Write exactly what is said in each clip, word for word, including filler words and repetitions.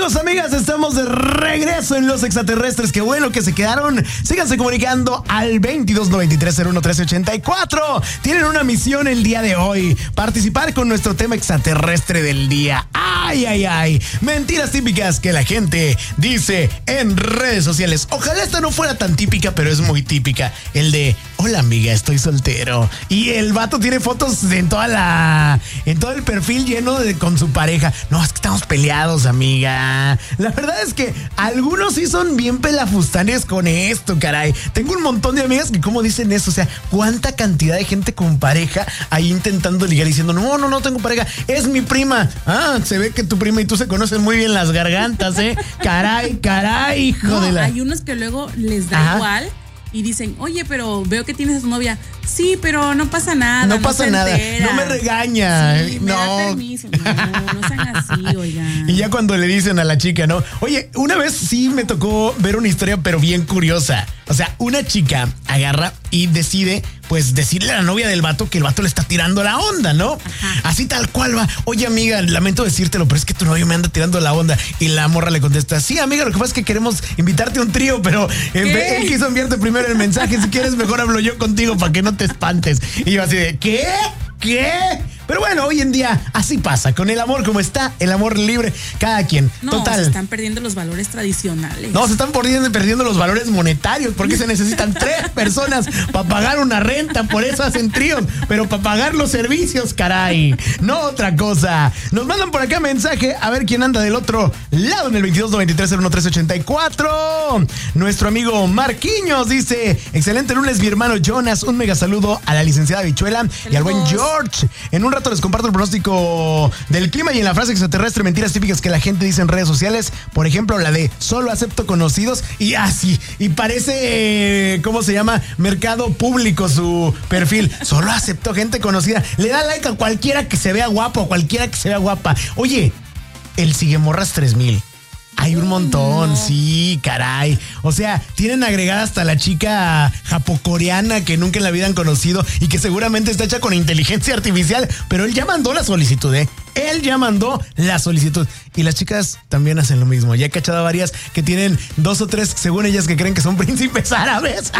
Amigos, amigas, estamos de regreso en Los Extraterrestres. Qué bueno que se quedaron. Síganse comunicando al veintidós noventa y tres cero uno trece ochenta y cuatro. Tienen una misión el día de hoy: participar con nuestro tema extraterrestre del día. Ay, ay, ay. Mentiras típicas que la gente dice en redes sociales. Ojalá esta no fuera tan típica, pero es muy típica. El de: hola amiga, estoy soltero. Y el vato tiene fotos en toda la... en todo el perfil lleno de con su pareja. No, es que estamos peleados, amiga. La verdad es que algunos sí son bien pelafustanes con esto, caray. Tengo un montón de amigas que como dicen eso. O sea, cuánta cantidad de gente con pareja ahí intentando ligar diciendo: no, no, no tengo pareja, es mi prima. Ah, se ve que tu prima y tú se conocen muy bien las gargantas, ¿eh? Caray, caray, hijo no, de la... hay unos que luego les da Ajá. igual y dicen: oye, pero veo que tienes a tu novia. Sí, pero no pasa nada. No, no pasa nada. Entera. No me regaña. Sí, me no. da permiso. No, no sean así, oigan. Y ya cuando le dicen a la chica, ¿no? Oye, una vez sí me tocó ver una historia, pero bien curiosa. O sea, una chica agarra y decide, pues, decirle a la novia del vato que el vato le está tirando la onda, ¿no? Ajá. Así tal cual va. Oye, amiga, lamento decírtelo, pero es que tu novio me anda tirando la onda. Y la morra le contesta: sí, amiga, lo que pasa es que queremos invitarte a un trío, pero él quiso enviarte primero el mensaje. Si quieres, mejor hablo yo contigo para que no te espantes. Y yo así de: ¿qué? ¿Qué? Pero bueno, hoy en día así pasa, con el amor como está, el amor libre, cada quien. No, Total. Se están perdiendo los valores tradicionales. No, se están perdiendo, perdiendo los valores monetarios, porque se necesitan tres personas para pagar una renta, por eso hacen tríos, pero para pagar los servicios, caray, no otra cosa. Nos mandan por acá mensaje, a ver quién anda del otro lado en el veintidós noventa y tres cero uno trece ochenta y cuatro. Nuestro amigo Marquiños dice: excelente lunes, mi hermano Jonas, un mega saludo a la licenciada Bichuela y al buen George. En un rato les comparto el pronóstico del clima y en la frase extraterrestre, mentiras típicas que la gente dice en redes sociales. Por ejemplo, la de: solo acepto conocidos. Y así, ah, y parece, ¿cómo se llama? Mercado Público su perfil. Solo acepto gente conocida. Le da like a cualquiera que se vea guapo, a cualquiera que se vea guapa. Oye, el Siguemorras tres mil. Hay un montón, no. Sí, caray. O sea, tienen agregada hasta la chica japocoreana que nunca en la vida han conocido y que seguramente está hecha con inteligencia artificial, pero él ya mandó la solicitud, ¿eh? Él ya mandó la solicitud. Y las chicas también hacen lo mismo. Ya he cachado a varias que tienen dos o tres, según ellas, que creen que son príncipes árabes.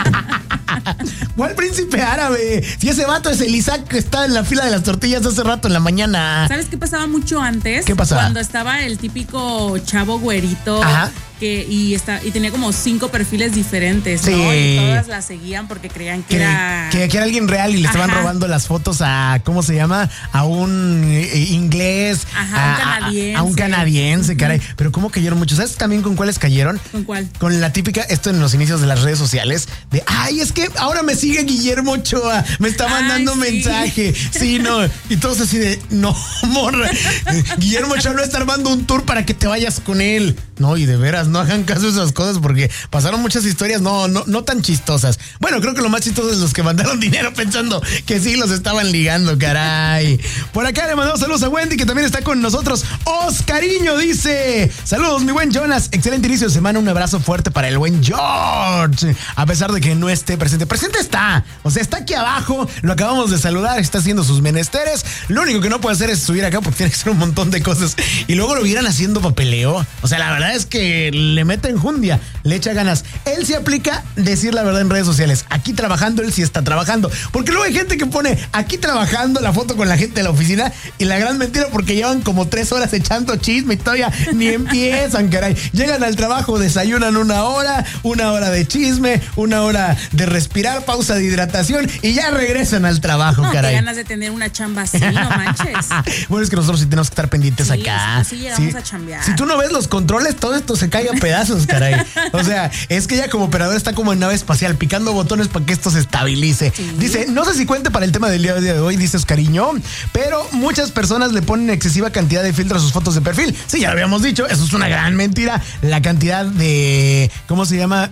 ¿Cuál príncipe árabe? Si ese vato es el Isaac que está en la fila de las tortillas hace rato en la mañana. ¿Sabes qué pasaba mucho antes? ¿Qué pasaba? Cuando estaba el típico chavo güerito. Ajá. Que, y, está, y tenía como cinco perfiles diferentes, ¿no? Sí. Y todas las seguían porque creían que, que era... Que, que era alguien real y le estaban Ajá. robando las fotos a, ¿cómo se llama? A un eh, inglés. Ajá, a, un canadiense. A, a un canadiense, caray. Pero ¿cómo cayeron muchos? ¿Sabes también con cuáles cayeron? ¿Con cuál? Con la típica, esto en los inicios de las redes sociales, de: ay, es que ahora me sigue Guillermo Ochoa, me está mandando ay, mensaje. Sí. sí, no. Y todos así de: no, morra. Guillermo Ochoa no está armando un tour para que te vayas con él. No, y de veras, no hagan caso de esas cosas porque pasaron muchas historias no, no, no tan chistosas. Bueno, creo que lo más chistoso es los que mandaron dinero pensando que sí los estaban ligando, caray. Por acá le mandamos saludos a Wendy, que también está con nosotros. Oscariño dice: saludos, mi buen Jonas, excelente inicio de semana, un abrazo fuerte para el buen George. A pesar de que no esté presente, presente está, o sea, está aquí abajo, lo acabamos de saludar, está haciendo sus menesteres. Lo único que no puede hacer es subir acá porque tiene que hacer un montón de cosas. Y luego lo vieran haciendo papeleo. O sea, la verdad es que le mete enjundia, le echa ganas. Él sí aplica decir la verdad en redes sociales. Aquí trabajando, él sí está trabajando. Porque luego hay gente que pone aquí trabajando la foto con la gente de la oficina y la gran mentira porque llevan como tres horas echando chisme y todavía ni empiezan, caray. Llegan al trabajo, desayunan una hora, una hora de chisme, una hora de respirar, pausa de hidratación y ya regresan al trabajo, no, caray. Qué ganas de tener una chamba así, no manches. Bueno, es que nosotros sí tenemos que estar pendientes sí, acá. Sí, sí, vamos sí. a chambear. Si tú no ves los controles, todo esto se cae a pedazos, caray. O sea, es que ella como operador está como en nave espacial, picando botones para que esto se estabilice. Sí. Dice: no sé si cuente para el tema del día de hoy, dice Oscariño, pero muchas personas le ponen excesiva cantidad de filtros a sus fotos de perfil. Sí, ya lo habíamos dicho, eso es una gran mentira. La cantidad de, ¿cómo se llama?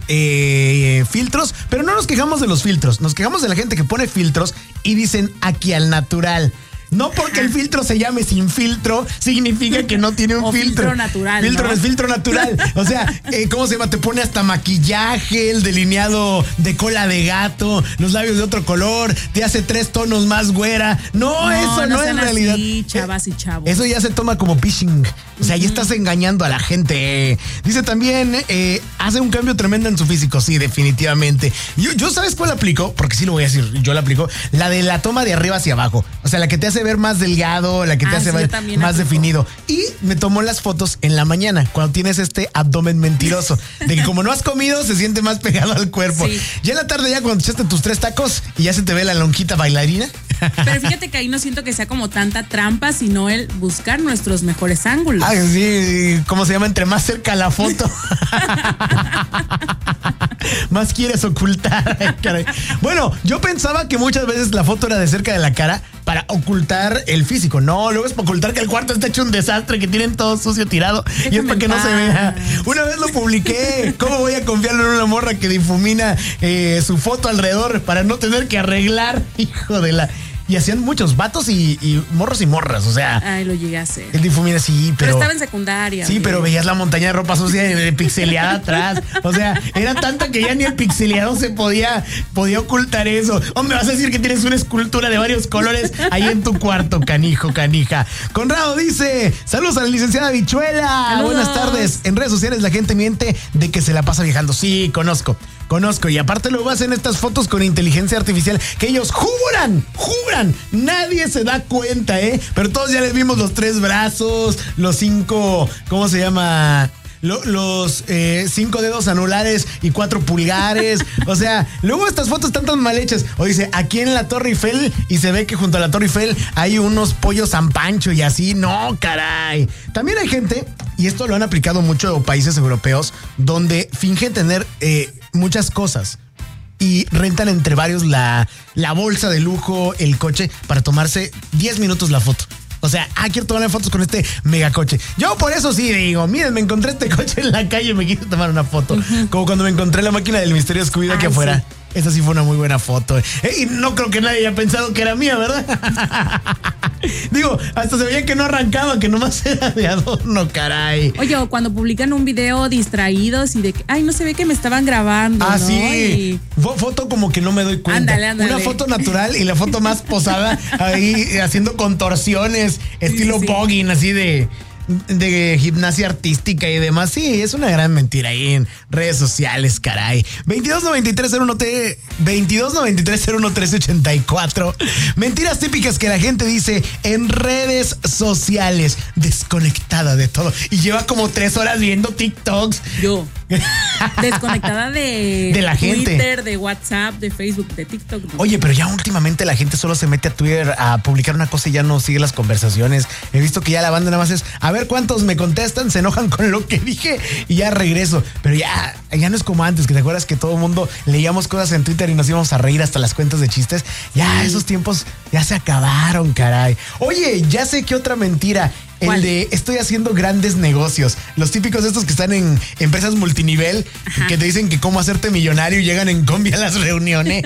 Eh, filtros, pero no nos quejamos de los filtros, nos quejamos de la gente que pone filtros y dicen aquí al natural. No porque el filtro se llame sin filtro, significa que no tiene un o filtro. filtro natural. Filtro ¿no? es filtro natural. O sea, eh, ¿cómo se llama? Te pone hasta maquillaje, el delineado de cola de gato, los labios de otro color, te hace tres tonos más güera. No, No, eso no, no es sean realidad. así, chavas y chavos. Eso ya se toma como phishing. O sea, ahí estás engañando a la gente. Dice también, eh, hace un cambio tremendo en su físico. Sí, definitivamente. Yo, yo ¿sabes cuál aplico? Porque sí lo voy a decir, yo la aplico. La de la toma de arriba hacia abajo. O sea, la que te hace ver más delgado, la que te Ah, hace sí, ver yo también más aplico. definido. Y me tomó las fotos en la mañana, cuando tienes este abdomen mentiroso. De que como no has comido, se siente más pegado al cuerpo. Sí. Ya en la tarde, ya cuando echaste tus tres tacos y ya se te ve la lonjita bailarina. Pero fíjate que ahí no siento que sea como tanta trampa, sino el buscar nuestros mejores ángulos. Ah, sí, ¿cómo se llama? Entre más cerca la foto. Más quieres ocultar. Ay, caray. Bueno, yo pensaba que muchas veces la foto era de cerca de la cara para ocultar el físico. No, luego es para ocultar que el cuarto está hecho un desastre, que tienen todo sucio tirado. Déjame y es para que en no se paz. vea. Una vez lo publiqué. ¿Cómo voy a confiar en una morra que difumina eh, su foto alrededor para no tener que arreglar? Hijo de la... Y hacían muchos vatos y, y morros y morras, o sea... Ay, lo llegué a hacer. El difumina, sí, pero... Pero estaba en secundaria. Sí, oye. pero veías la montaña de ropa sucia de, de pixeleada atrás. O sea, era tanta que ya ni el pixeleado se podía, podía ocultar eso. Hombre, vas a decir que tienes una escultura de varios colores ahí en tu cuarto, canijo, canija. Conrado dice, saludos a la licenciada Bichuela. Saludos. Buenas tardes. En redes sociales la gente miente de que se la pasa viajando. Sí, conozco. Conozco, y aparte luego hacen estas fotos con inteligencia artificial que ellos juran, juran, nadie se da cuenta, ¿eh? Pero todos ya les vimos los tres brazos, los cinco, ¿cómo se llama? Lo, los eh, cinco dedos anulares y cuatro pulgares. O sea, luego estas fotos están tan mal hechas. O dice, aquí en la Torre Eiffel, y se ve que junto a la Torre Eiffel hay unos pollos San Pancho y así. No, caray. También hay gente, y esto lo han aplicado mucho países europeos, donde fingen tener eh, muchas cosas y rentan entre varios la, la bolsa de lujo, el coche, para tomarse diez minutos la foto. O sea, ah, quiero tomarle fotos con este megacoche. Yo por eso sí digo, miren, me encontré este coche en la calle y me quise tomar una foto. Uh-huh. Como cuando me encontré la máquina del misterio Scooby aquí afuera. Sí. Esa sí fue una muy buena foto. Eh, y no creo que nadie haya pensado que era mía, ¿verdad? Digo, hasta se veía que no arrancaba, que nomás era de adorno, caray. Oye, o cuando publican un video distraídos y de que, ay, no se ve que me estaban grabando. Ah, ¿no? sí. Y... Foto como que no me doy cuenta. Ándale, ándale. Una foto natural y la foto más posada ahí haciendo contorsiones, estilo sí, sí. Bogging, así de... de gimnasia artística y demás. Sí, es una gran mentira ahí en redes sociales, caray. veintidós noventa y tres cero uno T veintidós noventa y tres cero uno trece ochenta y cuatro. Mentiras típicas que la gente dice en redes sociales, desconectada de todo. Y lleva como tres horas viendo TikToks. Yo. Desconectada de, de la gente. Twitter, de WhatsApp, de Facebook, de TikTok. ¿No? Oye, pero ya últimamente la gente solo se mete a Twitter a publicar una cosa y ya no sigue las conversaciones. He visto que ya la banda nada más es a ver cuántos me contestan, se enojan con lo que dije y ya regreso. Pero ya, ya no es como antes, que te acuerdas que todo el mundo leíamos cosas en Twitter y nos íbamos a reír hasta las cuentas de chistes. Ya sí. Esos tiempos ya se acabaron, caray. Oye, ya sé que otra mentira. El ¿Cuál? De estoy haciendo grandes negocios. Los típicos estos que están en empresas multinivel, ajá, que te dicen que cómo hacerte millonario y llegan en combi a las reuniones.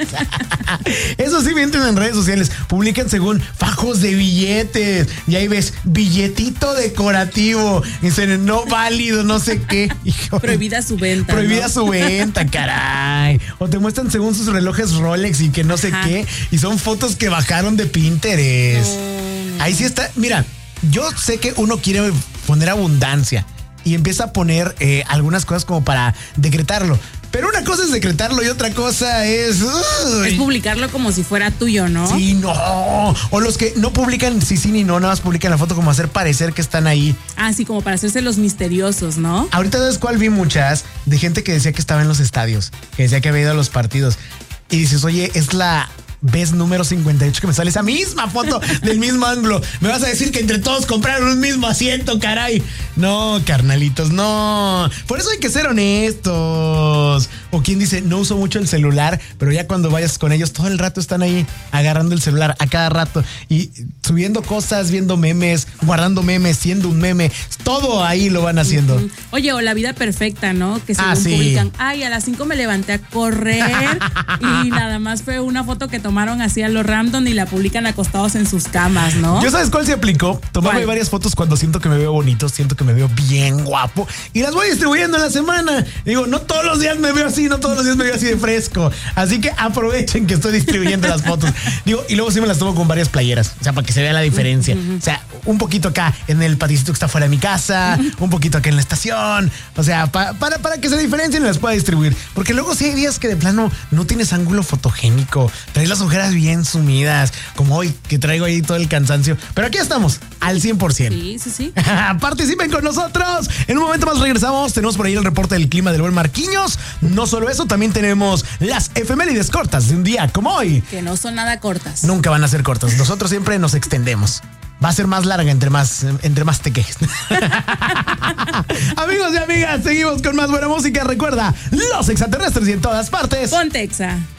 Eso sí mienten en redes sociales. Publican según fajos de billetes. Y ahí ves billetito decorativo. Dicen no válido, no sé qué. Hijo, prohibida su venta. Prohibida ¿no? su venta, caray. O te muestran según sus relojes Rolex y que no sé ajá, qué. Y son fotos que bajaron de Pinterest. No. Ahí sí está. Mira. Yo sé que uno quiere poner abundancia y empieza a poner eh, algunas cosas como para decretarlo. Pero una cosa es decretarlo y otra cosa es... Uy. Es publicarlo como si fuera tuyo, ¿no? Sí, no. O los que no publican sí, sí, ni no, nada más publican la foto como hacer parecer que están ahí. Ah, sí, como para hacerse los misteriosos, ¿no? Ahorita ¿sabes cuál? Vi muchas de gente que decía que estaba en los estadios, que decía que había ido a los partidos. Y dices, oye, es la... vez número cincuenta y ocho que me sale esa misma foto del mismo ángulo. Me vas a decir que entre todos compraron un mismo asiento, caray. No, carnalitos, no. Por eso hay que ser honestos. O quien dice, no uso mucho el celular, pero ya cuando vayas con ellos, todo el rato están ahí agarrando el celular a cada rato y subiendo cosas, viendo memes, guardando memes, siendo un meme. Todo ahí lo van haciendo. Uh-huh. Oye, o la vida perfecta, ¿no? Que según ah, sí. publican, ay, a las cinco me levanté a correr y nada más fue una foto que tomaron así a lo random y la publican acostados en sus camas, ¿no? ¿Yo sabes cuál se aplicó? Tomarme ¿Cuál? varias fotos cuando siento que me veo bonito, siento que me veo bien guapo y las voy distribuyendo en la semana. Digo, no todos los días me veo así, no todos los días me veo así de fresco. Así que aprovechen que estoy distribuyendo las fotos. Digo, y luego sí me las tomo con varias playeras, o sea, para que se vea la diferencia. Uh-huh. O sea, un poquito acá en el paticito que está fuera de mi casa, uh-huh. un poquito acá en la estación. O sea, pa, para, para que se diferencien y las pueda distribuir. Porque luego sí hay días que de plano no tienes ángulo fotogénico, traes las ojeras bien sumidas, como hoy que traigo ahí todo el cansancio. Pero aquí estamos, al cien por ciento. Sí, sí, sí. Participen con nosotros. En un momento más regresamos. Tenemos por ahí el reporte del clima del buen Marquinhos. No solo eso, también tenemos las efemérides cortas de un día como hoy. Que no son nada cortas. Nunca van a ser cortas. Nosotros siempre nos extendemos. Va a ser más larga entre más, entre más te quejes. Amigos y amigas, seguimos con más buena música. Recuerda, los extraterrestres y en todas partes. Ponte Exa.